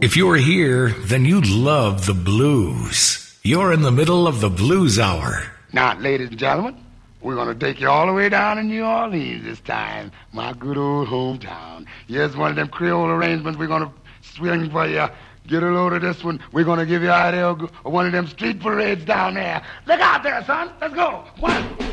If you're here, then you love the blues. You're in the middle of the Blues Hour. Now, ladies and gentlemen, we're going to take you all the way down to New Orleans this time, my good old hometown. Here's one of them Creole arrangements we're going to swing for you. Get a load of this one. We're going to give you an idea of one of them street parades down there. Look out there, son. Let's go. One.